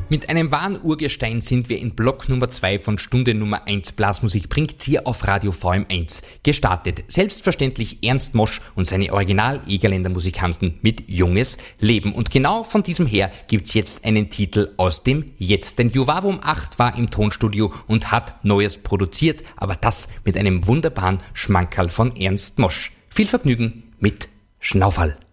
Mit einem wahren Urgestein sind wir in Block Nummer 2 von Stunde Nummer 1 Blasmusik bringt's hier auf Radio VM1 gestartet. Selbstverständlich Ernst Mosch und seine Original-Egerländer Musikanten mit Junges Leben. Und genau von diesem her gibt's jetzt einen Titel aus dem Jetzt. Denn Juvavum 8 war im Tonstudio und hat Neues produziert, aber das mit einem wunderbaren Schmankerl von Ernst Mosch. Viel Vergnügen mit Schnaufall.